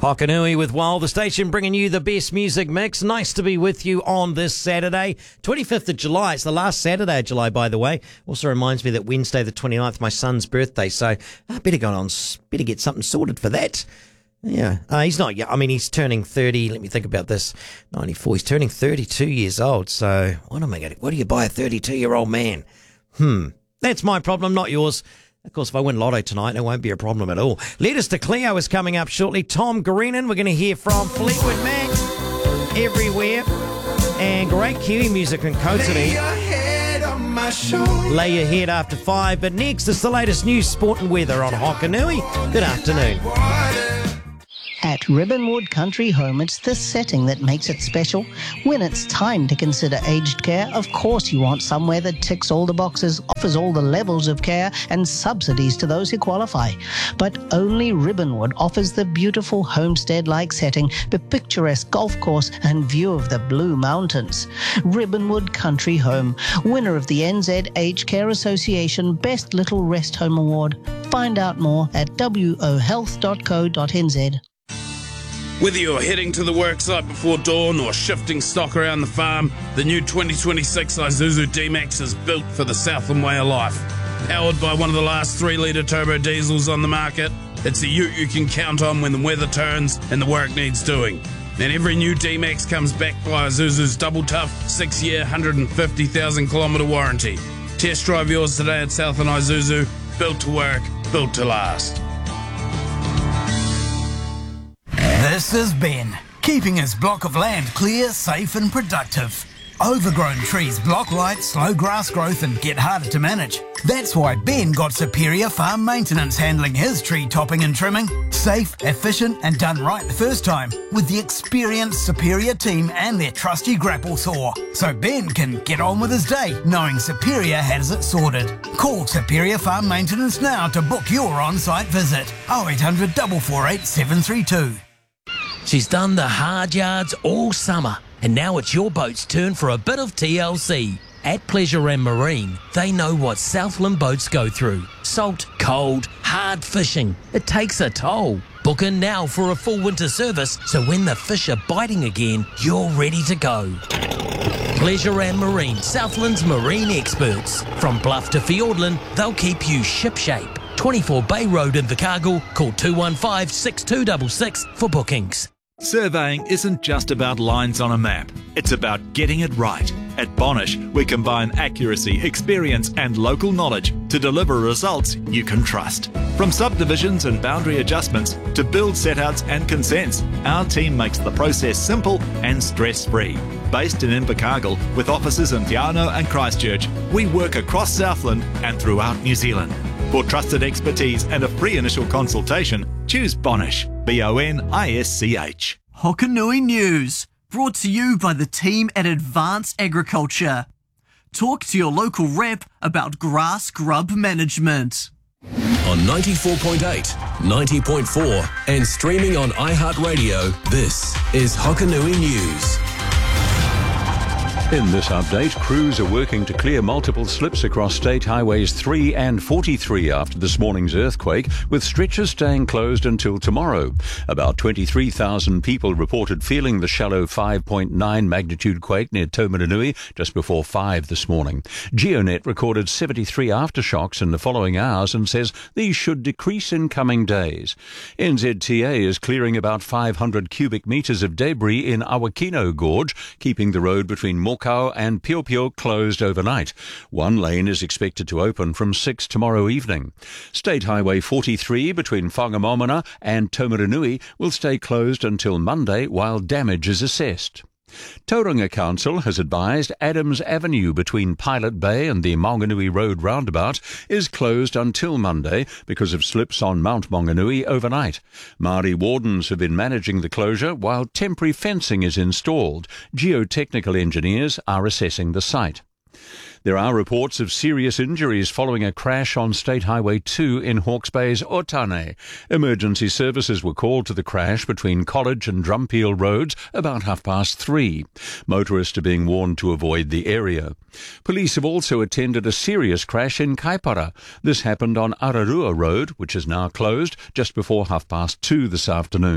Hokanui with Wild, the station bringing you the best music mix. Nice to be with you on this Saturday, 25th of July. It's the last Saturday of July, by the way. Also reminds me that Wednesday the 29th, my son's birthday, so I better get something sorted for that. Yeah, he's not young. I mean, he's turning 30. Let me think about this. 94. He's turning 32 years old. So what do you buy a 32-year-old man? That's my problem, not yours. Of course, if I win Lotto tonight, it won't be a problem at all. Letters to Cleo is coming up shortly. Tom Grennan, we're going to hear from Fleetwood Mac, Everywhere, and great Kiwi music from Kotiri. Lay your head after 5. But next is the latest news, sport and weather on Hokanui. Good afternoon. At Ribbonwood Country Home, it's this setting that makes it special. When it's time to consider aged care, of course you want somewhere that ticks all the boxes, offers all the levels of care and subsidies to those who qualify. But only Ribbonwood offers the beautiful homestead-like setting, the picturesque golf course and view of the Blue Mountains. Ribbonwood Country Home, winner of the NZ Aged Care Association Best Little Rest Home Award. Find out more at wohealth.co.nz. Whether you're heading to the worksite before dawn or shifting stock around the farm, the new 2026 Isuzu D-Max is built for the Southland way of life. Powered by one of the last 3-litre turbo diesels on the market, it's a ute you can count on when the weather turns and the work needs doing. And every new D-Max comes backed by Isuzu's double tough 6-year, 150,000 kilometre warranty. Test drive yours today at Southland Isuzu. Built to work, built to last. This is Ben, keeping his block of land clear, safe and productive. Overgrown trees block light, slow grass growth and get harder to manage. That's why Ben got Superior Farm Maintenance handling his tree topping and trimming. Safe, efficient and done right the first time with the experienced Superior team and their trusty grapple saw. So Ben can get on with his day knowing Superior has it sorted. Call Superior Farm Maintenance now to book your on-site visit. 0800 448 732. She's done the hard yards all summer, and now it's your boat's turn for a bit of TLC. At Pleasure and Marine, they know what Southland boats go through. Salt, cold, hard fishing. It takes a toll. Book in now for a full winter service, so when the fish are biting again, you're ready to go. Pleasure and Marine, Southland's marine experts. From Bluff to Fiordland, they'll keep you shipshape. 24 Bay Road in Invercargill. Call 215 6266 for bookings. Surveying isn't just about lines on a map. It's about getting it right. At Bonish, we combine accuracy, experience and local knowledge to deliver results you can trust. From subdivisions and boundary adjustments to build setouts and consents, our team makes the process simple and stress-free. Based in Invercargill with offices in Te Anau and Christchurch, we work across Southland and throughout New Zealand. For trusted expertise and a free initial consultation, choose Bonish. BONISCH. Hokanui News, brought to you by the team at Advanced Agriculture. Talk to your local rep about grass grub management. On 94.8, 90.4 and streaming on iHeartRadio, this is Hokanui News. In this update, crews are working to clear multiple slips across State Highways 3 and 43 after this morning's earthquake, with stretches staying closed until tomorrow. About 23,000 people reported feeling the shallow 5.9 magnitude quake near Taumarunui just before 5 this morning. GeoNet recorded 73 aftershocks in the following hours and says these should decrease in coming days. NZTA is clearing about 500 cubic metres of debris in Awakino Gorge, keeping the road between Mokau and Piopio closed overnight. One lane is expected to open from 6 tomorrow evening. State Highway 43 between Whangamomona and Taumarunui will stay closed until Monday while damage is assessed. Tauranga Council has advised Adams Avenue between Pilot Bay and the Maunganui Road roundabout is closed until Monday because of slips on Mount Maunganui overnight. Māori wardens have been managing the closure while temporary fencing is installed. Geotechnical engineers are assessing the site. There are reports of serious injuries following a crash on State Highway 2 in Hawke's Bay's Otane. Emergency services were called to the crash between College and Drumpeel Roads about 3:30. Motorists are being warned to avoid the area. Police have also attended a serious crash in Kaipara. This happened on Ararua Road, which is now closed, just before 2:30 this afternoon.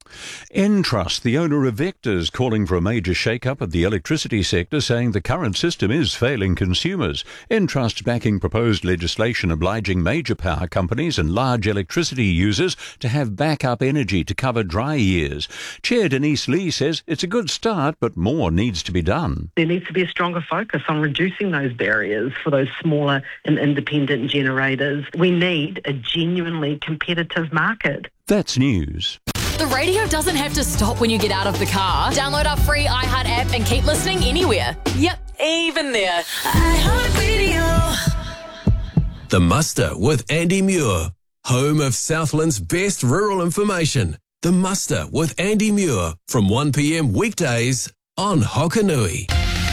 Entrust, the owner of Vectors, calling for a major shake-up of the electricity sector, saying the current system is failing consumers. Entrust backing proposed legislation obliging major power companies and large electricity users to have backup energy to cover dry years. Chair Denise Lee says it's a good start, but more needs to be done. There needs to be a stronger focus on reducing those barriers for those smaller and independent generators. We need a genuinely competitive market. That's news. The radio doesn't have to stop when you get out of the car. Download our free iHeart app and keep listening anywhere. Yep, even there. iHeart Radio. The Muster with Andy Muir, home of Southland's best rural information. The Muster with Andy Muir from 1 p.m. weekdays on Hokanui.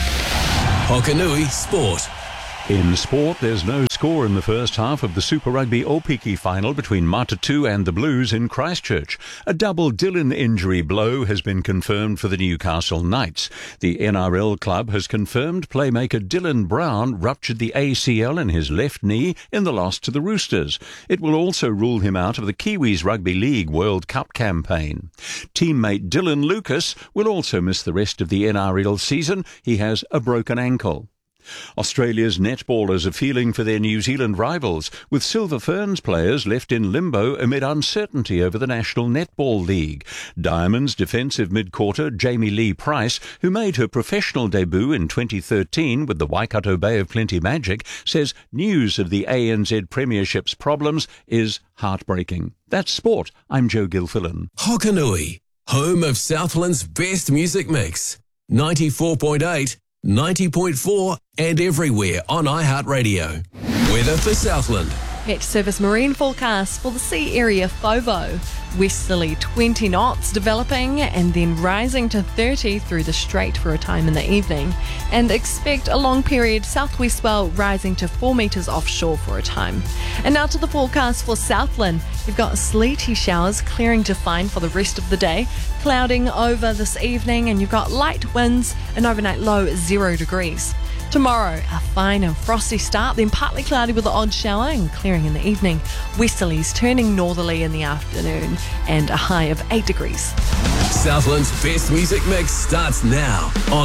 Hokanui Sport. In sport, there's no score in the first half of the Super Rugby Aupiki final between Matatu and the Blues in Christchurch. A double Dylan injury blow has been confirmed for the Newcastle Knights. The NRL club has confirmed playmaker Dylan Brown ruptured the ACL in his left knee in the loss to the Roosters. It will also rule him out of the Kiwis Rugby League World Cup campaign. Teammate Dylan Lucas will also miss the rest of the NRL season. He has a broken ankle. Australia's netballers are feeling for their New Zealand rivals, with Silver Ferns players left in limbo amid uncertainty over the National Netball League. Diamonds defensive mid-quarter Jamie Lee Price, who made her professional debut in 2013 with the Waikato Bay of Plenty Magic, says news of the ANZ Premiership's problems is heartbreaking. That's sport. I'm Joe Gilfillan. Hokanui, home of Southland's best music mix. 94.8, 90.4 and everywhere on iHeartRadio. Weather for Southland. Met Service marine forecast for the sea area FOVO. Westerly 20 knots developing and then rising to 30 through the strait for a time in the evening. And expect a long period southwest swell rising to 4 metres offshore for a time. And now to the forecast for Southland. You've got sleety showers clearing to fine for the rest of the day. Clouding over this evening, and you've got light winds, an overnight low 0 degrees. Tomorrow, a fine and frosty start, then partly cloudy with an odd shower and clearing in the evening. Westerlies turning northerly in the afternoon and a high of 8 degrees. Southland's best music mix starts now on